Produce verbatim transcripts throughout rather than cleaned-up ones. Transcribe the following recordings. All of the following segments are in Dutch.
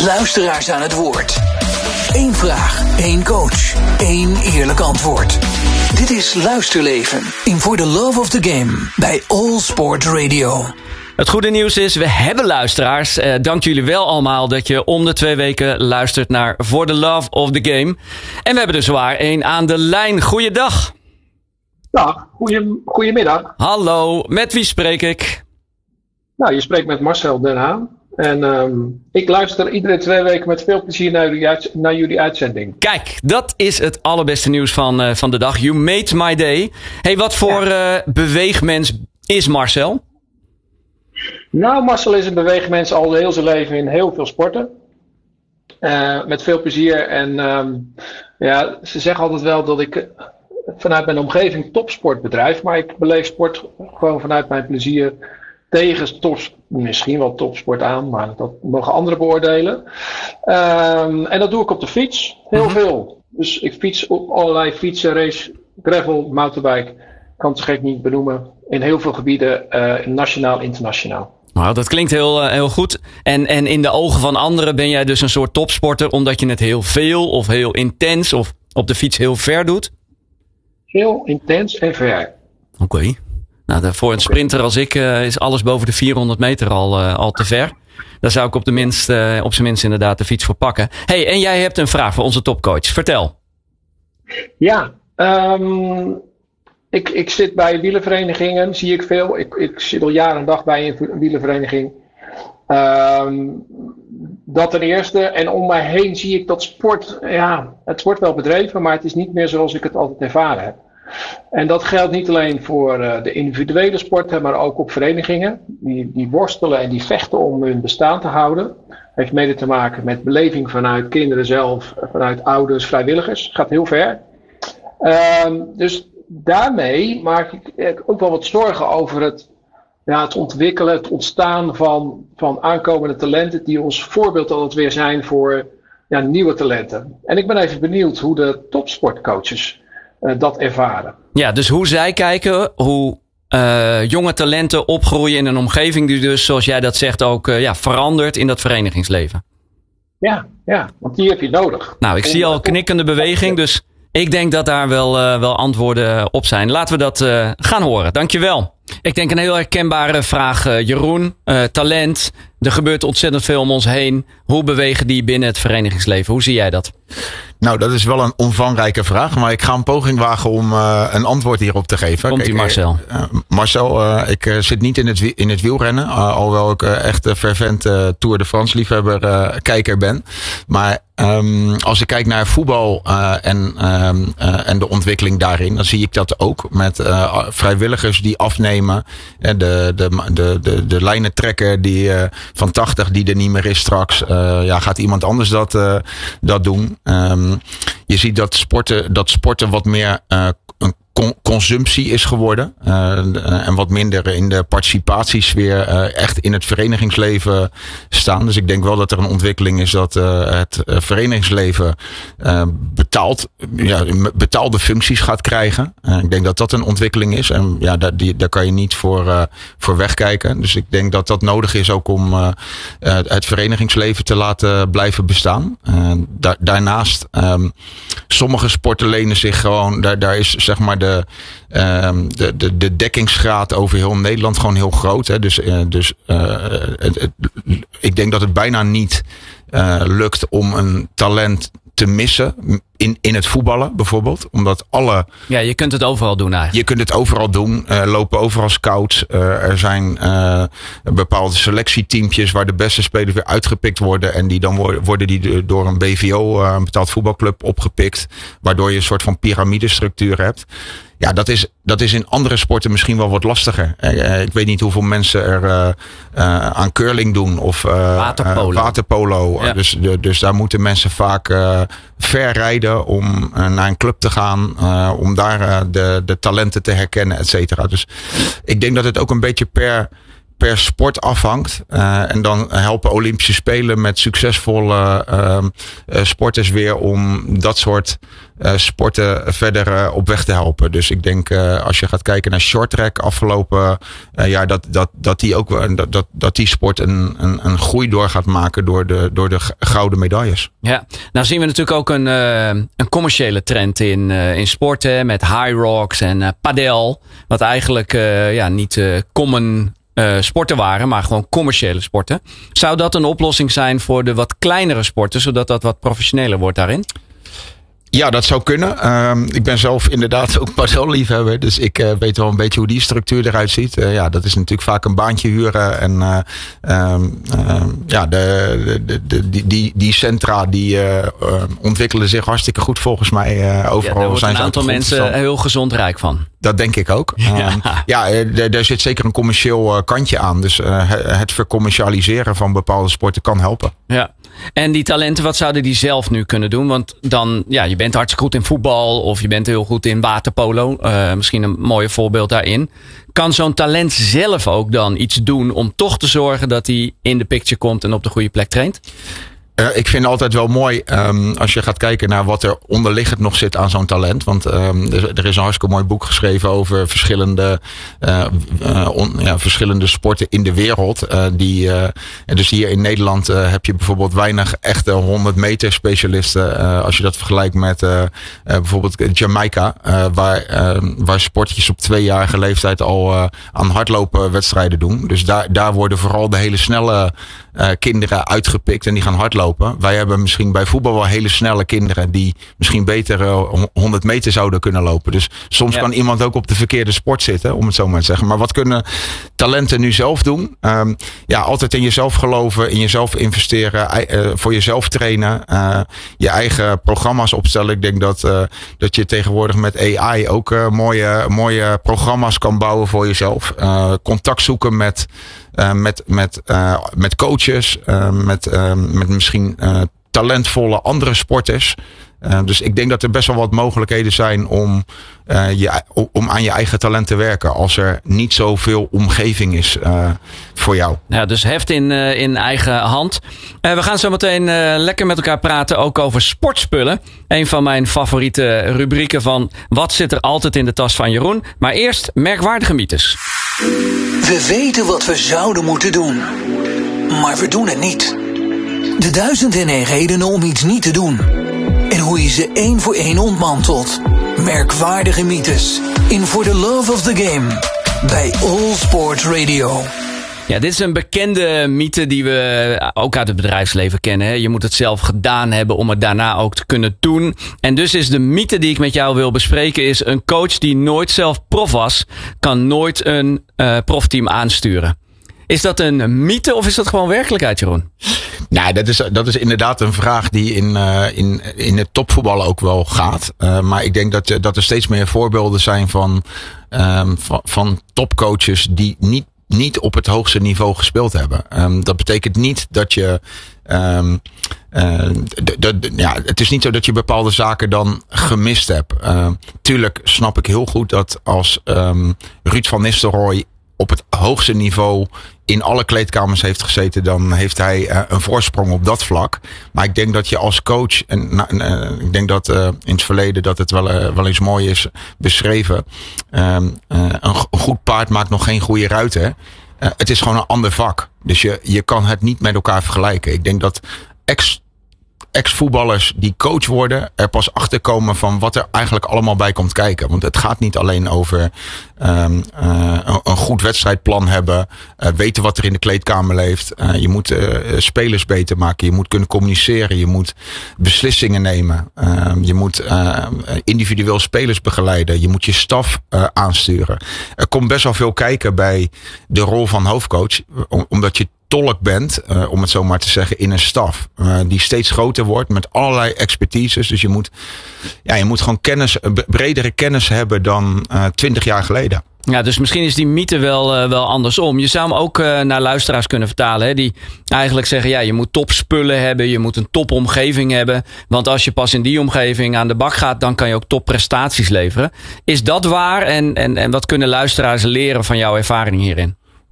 Luisteraars aan het woord. Eén vraag, één coach, één eerlijk antwoord. Dit is Luisterleven in For the Love of the Game bij All Sport Radio. Het goede nieuws is, we hebben luisteraars. Uh, dank jullie wel allemaal dat je om de twee weken luistert naar For the Love of the Game. En we hebben er zwaar één aan de lijn. Goeiedag. Dag, goeie, goedemiddag. Hallo, met wie spreek ik? Nou, je spreekt met Marcel Den Haan. En um, ik luister iedere twee weken met veel plezier naar jullie, uit, naar jullie uitzending. Kijk, dat is het allerbeste nieuws van, uh, van de dag. You made my day. Hey, wat voor ja. uh, beweegmens is Marcel? Nou, Marcel is een beweegmens al heel zijn leven in heel veel sporten. Uh, met veel plezier. En um, ja, ze zeggen altijd wel dat ik vanuit mijn omgeving topsport bedrijf. Maar ik beleef sport gewoon vanuit mijn plezier. Tegen tops, misschien wel topsport aan, maar dat mogen anderen beoordelen. Um, en dat doe ik op de fiets. Heel mm-hmm. veel. Dus ik fiets op allerlei fietsen, race, gravel, mountainbike. Ik kan het zo gek niet benoemen. In heel veel gebieden, uh, nationaal, internationaal. Nou, dat klinkt heel, uh, heel goed. En, en in de ogen van anderen ben jij dus een soort topsporter, omdat je het heel veel of heel intens of op de fiets heel ver doet? Heel intens en ver. Oké. Okay. Nou, voor een sprinter als ik uh, is alles boven de vierhonderd meter al, uh, al te ver. Daar zou ik op, de minst, uh, op zijn minst inderdaad de fiets voor pakken. Hey, en jij hebt een vraag voor onze topcoach. Vertel. Ja, um, ik, ik zit bij wielerverenigingen, zie ik veel. Ik, ik zit al jaren en dag bij een wielervereniging. Um, dat ten eerste. En om mij heen zie ik dat sport, ja, het wordt wel bedreven, maar het is niet meer zoals ik het altijd ervaren heb. En dat geldt niet alleen voor uh, de individuele sporten, maar ook op verenigingen. Die, die worstelen en die vechten om hun bestaan te houden. Heeft mede te maken met beleving vanuit kinderen zelf, vanuit ouders, vrijwilligers. Gaat heel ver. Um, dus daarmee maak ik ook wel wat zorgen over het, ja, het ontwikkelen, het ontstaan van, van aankomende talenten die ons voorbeeld altijd weer zijn voor ja, nieuwe talenten. En ik ben even benieuwd hoe de topsportcoaches Uh, dat ervaren. Ja, dus hoe zij kijken, hoe uh, jonge talenten opgroeien in een omgeving die dus, zoals jij dat zegt, ook uh, ja, verandert in dat verenigingsleven. Ja, ja, want die heb je nodig. Nou, ik zie al knikkende beweging, dus ik denk dat daar wel, uh, wel antwoorden op zijn. Laten we dat uh, gaan horen. Dankjewel. Ik denk een heel herkenbare vraag, uh, Jeroen. Uh, talent, er gebeurt ontzettend veel om ons heen. Hoe bewegen die binnen het verenigingsleven? Hoe zie jij dat? Nou, dat is wel een omvangrijke vraag, maar ik ga een poging wagen om uh, een antwoord hierop te geven. Komt-ie, Marcel? Uh, Marcel, uh, ik uh, zit niet in het, in het wielrennen, uh, alhoewel ik uh, echt een fervent uh, Tour de France liefhebber, uh, kijker ben. Maar um, als ik kijk naar voetbal uh, en, um, uh, en de ontwikkeling daarin, dan zie ik dat ook met uh, vrijwilligers die afnemen. De, de, de, de, de lijnentrekker die, uh, van tachtig die er niet meer is straks. Uh, ja, gaat iemand anders dat, uh, dat doen? Um, Je ziet dat sporten, dat sporten wat meer uh, een con- consumptie is geworden. Uh, en wat minder in de participatiesfeer uh, echt in het verenigingsleven staan. Dus ik denk wel dat er een ontwikkeling is dat uh, het uh, verenigingsleven uh, betaald, ja, betaalde functies gaat krijgen. Uh, ik denk dat dat een ontwikkeling is. En ja, daar, die, daar kan je niet voor, uh, voor wegkijken. Dus ik denk dat dat nodig is ook om uh, uh, het verenigingsleven te laten blijven bestaan. Uh, da- daarnaast, um, sommige sporten lenen zich gewoon, daar, daar is zeg maar de, um, de, de, de dekkingsgraad over heel Nederland gewoon heel groot. Hè. Dus, uh, dus uh, het, het, ik denk dat het bijna niet uh, lukt om een talent te missen in, in het voetballen bijvoorbeeld. Omdat alle... Ja, je kunt het overal doen eigenlijk. Je kunt het overal doen. Uh, lopen overal scouts. Uh, er zijn uh, bepaalde selectieteampjes waar de beste spelers weer uitgepikt worden. En die dan worden, worden die door een B V O, uh, een betaald voetbalclub, opgepikt. Waardoor je een soort van piramidestructuur hebt. Ja, dat is, dat is in andere sporten misschien wel wat lastiger. Uh, ik weet niet hoeveel mensen er uh, uh, aan curling doen. Of uh, waterpolo. Uh, waterpolo. Ja. Dus, de, dus daar moeten mensen vaak uh, ver rijden om uh, naar een club te gaan. Uh, om daar uh, de, de talenten te herkennen, et cetera. Dus ik denk dat het ook een beetje per... per per sport afhangt. Uh, en dan helpen Olympische Spelen met succesvolle uh, uh, sporters weer om dat soort uh, sporten verder uh, op weg te helpen. Dus ik denk uh, als je gaat kijken naar shorttrack afgelopen uh, jaar, dat, dat, dat die ook dat, dat, dat die sport een, een, een groei door gaat maken door de, door de gouden medailles. Ja, nou zien we natuurlijk ook een, uh, een commerciële trend in, uh, in sporten met high rocks en uh, padel. Wat eigenlijk uh, ja, niet uh, common uh, sporten waren, maar gewoon commerciële sporten. Zou dat een oplossing zijn voor de wat kleinere sporten, zodat dat wat professioneler wordt daarin? Ja, dat zou kunnen. Um, ik ben zelf inderdaad ook padelliefhebber. Dus ik uh, weet wel een beetje hoe die structuur eruit ziet. Uh, ja, dat is natuurlijk vaak een baantje huren. En uh, um, uh, ja, de, de, de, die, die, die centra die uh, uh, ontwikkelen zich hartstikke goed volgens mij. Uh, overal ja, daar zijn een aantal mensen stand. heel gezond rijk van. Dat denk ik ook. Ja, um, ja er zit zeker een commercieel uh, kantje aan. Dus uh, het vercommercialiseren van bepaalde sporten kan helpen. Ja. En die talenten, wat zouden die zelf nu kunnen doen? Want dan, ja, je bent hartstikke goed in voetbal of je bent heel goed in waterpolo. Uh, misschien een mooi voorbeeld daarin. Kan zo'n talent zelf ook dan iets doen om toch te zorgen dat hij in de picture komt en op de goede plek traint? Uh, ik vind het altijd wel mooi um, als je gaat kijken naar wat er onderliggend nog zit aan zo'n talent. Want um, er, er is een hartstikke mooi boek geschreven over verschillende, uh, uh, on, ja, verschillende sporten in de wereld. Uh, die, uh, en dus hier in Nederland uh, heb je bijvoorbeeld weinig echte honderd meter specialisten. Uh, als je dat vergelijkt met uh, uh, bijvoorbeeld Jamaica. Uh, waar, uh, waar sportjes op tweejarige leeftijd al uh, aan hardloopwedstrijden doen. Dus daar, daar worden vooral de hele snelle uh, kinderen uitgepikt en die gaan hardlopen. Wij hebben misschien bij voetbal wel hele snelle kinderen die misschien beter uh, honderd meter zouden kunnen lopen. Dus soms ja. kan iemand ook op de verkeerde sport zitten, om het zo maar te zeggen. Maar wat kunnen talenten nu zelf doen? Um, ja, altijd in jezelf geloven, in jezelf investeren, uh, voor jezelf trainen, uh, je eigen programma's opstellen. Ik denk dat, uh, dat je tegenwoordig met A I ook uh, mooie, mooie programma's kan bouwen voor jezelf. Uh, contact zoeken met Uh, met, met, uh, met coaches, uh, met, uh, met misschien uh, talentvolle andere sporters. Uh, dus ik denk dat er best wel wat mogelijkheden zijn om, uh, je, om aan je eigen talent te werken. Als er niet zoveel omgeving is uh, voor jou. Ja, dus heft in, uh, in eigen hand. Uh, we gaan zo meteen uh, lekker met elkaar praten ook over sportspullen. Een van mijn favoriete rubrieken van wat zit er altijd in de tas van Jeroen. Maar eerst merkwaardige mythes. We weten wat we zouden moeten doen, maar we doen het niet. De duizend en één redenen om iets niet te doen. En hoe je ze één voor één ontmantelt. Merkwaardige mythes in For the Love of the Game bij All Sports Radio. Ja, dit is een bekende mythe die we ook uit het bedrijfsleven kennen. Hè? Je moet het zelf gedaan hebben om het daarna ook te kunnen doen. En dus is de mythe die ik met jou wil bespreken is een coach die nooit zelf prof was, kan nooit een uh, profteam aansturen. Is dat een mythe of is dat gewoon werkelijkheid, Jeroen? Nou, dat is, dat is inderdaad een vraag die in, uh, in, in het topvoetballen ook wel gaat. Uh, maar ik denk dat, dat er steeds meer voorbeelden zijn van, um, van, van topcoaches die niet niet op het hoogste niveau gespeeld hebben. Um, dat betekent niet dat je um, uh, d- d- d- ja, het is niet zo dat je bepaalde zaken dan gemist hebt. Uh, tuurlijk snap ik heel goed dat als um, Ruud van Nistelrooy op het hoogste niveau in alle kleedkamers heeft gezeten, dan heeft hij uh, een voorsprong op dat vlak. Maar ik denk dat je als coach, en uh, ik denk dat uh, in het verleden dat het wel, uh, wel eens mooi is beschreven. Um, uh, een, g- een goed paard maakt nog geen goede ruiter. Uh, het is gewoon een ander vak. Dus je, je kan het niet met elkaar vergelijken. Ik denk dat ex ex-voetballers die coach worden er pas achter komen van wat er eigenlijk allemaal bij komt kijken. Want het gaat niet alleen over um, uh, een goed wedstrijdplan hebben, uh, weten wat er in de kleedkamer leeft. Uh, je moet uh, spelers beter maken, je moet kunnen communiceren, je moet beslissingen nemen. Uh, je moet uh, individueel spelers begeleiden, je moet je staf uh, aansturen. Er komt best wel veel kijken bij de rol van hoofdcoach, omdat je tolk bent, uh, om het zo maar te zeggen, in een staf. Uh, die steeds groter wordt met allerlei expertises. Dus je moet, ja, je moet gewoon kennis, bredere kennis hebben dan twintig uh, jaar geleden. Ja, dus misschien is die mythe wel, uh, wel andersom. Je zou hem ook uh, naar luisteraars kunnen vertalen. Hè, die eigenlijk zeggen, ja, je moet topspullen hebben. Je moet een topomgeving hebben. Want als je pas in die omgeving aan de bak gaat, dan kan je ook topprestaties leveren. Is dat waar? En, en, en wat kunnen luisteraars leren van jouw ervaring hierin?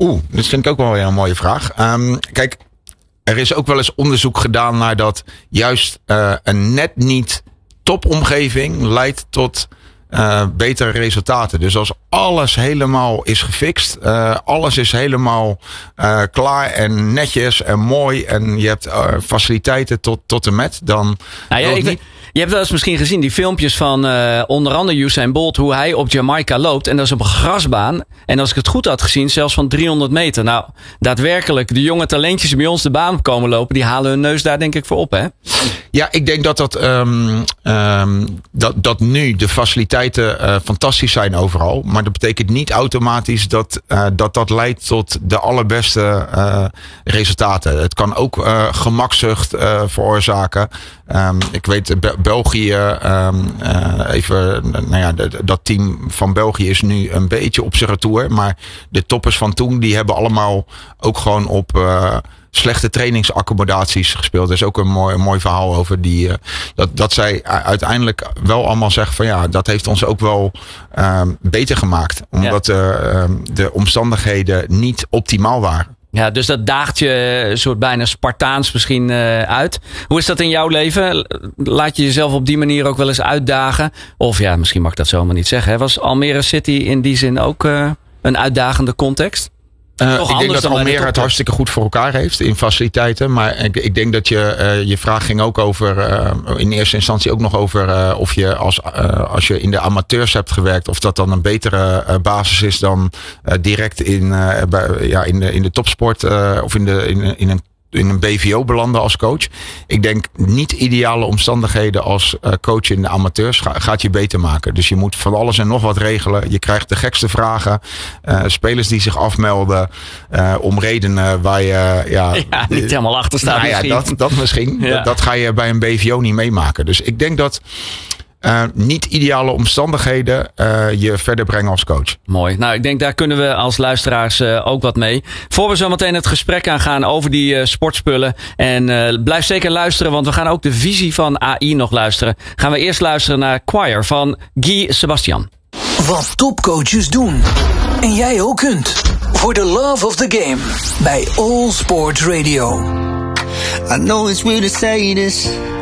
Oeh, dat vind ik ook wel weer een mooie vraag. Um, kijk, er is ook wel eens onderzoek gedaan naar dat juist uh, een net niet topomgeving leidt tot uh, betere resultaten. Dus als alles helemaal is gefixt, uh, alles is helemaal uh, klaar en netjes en mooi en je hebt uh, faciliteiten tot, tot en met, dan... Nou ja, ik niet... Je hebt wel eens misschien gezien die filmpjes van uh, onder andere Usain Bolt, hoe hij op Jamaica loopt. En dat is op een grasbaan. En als ik het goed had gezien, zelfs van driehonderd meter. Nou, daadwerkelijk, de jonge talentjes die bij ons de baan komen lopen, die halen hun neus daar denk ik voor op, hè? Ja, ik denk dat dat, um, um, dat, dat nu de faciliteiten uh, fantastisch zijn overal. Maar dat betekent niet automatisch dat uh, dat, dat leidt tot de allerbeste uh, resultaten. Het kan ook uh, gemakzucht uh, veroorzaken. Um, ik weet, Be- België, um, uh, even, nou ja, de, dat team van België is nu een beetje op zijn retour. Maar de toppers van toen, die hebben allemaal ook gewoon op uh, slechte trainingsaccommodaties gespeeld. Er is ook een mooi, een mooi verhaal over die, uh, dat, dat zij uiteindelijk wel allemaal zeggen van ja, dat heeft ons ook wel um, beter gemaakt. Omdat ja. uh, um, de omstandigheden niet optimaal waren. Ja, dus dat daagt je een soort bijna Spartaans misschien uh, uit. Hoe is dat in jouw leven? Laat je jezelf op die manier ook wel eens uitdagen? Of ja, misschien mag ik dat zomaar niet zeggen. Hè? Was Almere City in die zin ook uh, een uitdagende context? Uh, ik denk dat Almere het hartstikke goed voor elkaar heeft in faciliteiten. Maar ik, ik denk dat je, uh, je vraag ging ook over, uh, in eerste instantie ook nog over uh, of je als, uh, als je in de amateurs hebt gewerkt, of dat dan een betere uh, basis is dan uh, direct in, uh, bij, ja, in, de, in de topsport uh, of in, de, in, in een in een B V O belanden als coach. Ik denk niet ideale omstandigheden als uh, coach in de amateurs ga, gaat je beter maken. Dus je moet van alles en nog wat regelen. Je krijgt de gekste vragen. Uh, spelers die zich afmelden uh, om redenen waar je... Ja, ja niet helemaal achter staat nou misschien. Ja, dat, dat misschien. Ja. Dat, dat ga je bij een B V O niet meemaken. Dus ik denk dat Uh, niet ideale omstandigheden uh, je verder brengen als coach. Mooi. Nou, ik denk daar kunnen we als luisteraars uh, ook wat mee. Voor we zo meteen het gesprek aangaan over die uh, sportspullen. En uh, blijf zeker luisteren, want we gaan ook de visie van A I nog luisteren. Gaan we eerst luisteren naar Choir van Guy Sebastian. Wat topcoaches doen. En jij ook kunt. Voor the love of the game. Bij All Sports Radio. I know it's weird to say this.